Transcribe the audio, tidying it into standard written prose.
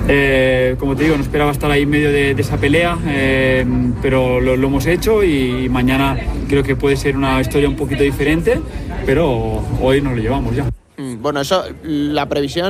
Como te digo, no esperaba estar ahí en medio de esa pelea, pero lo hemos hecho y mañana creo que puede ser una historia un poquito diferente, pero hoy nos lo llevamos ya. Bueno, eso, la previsión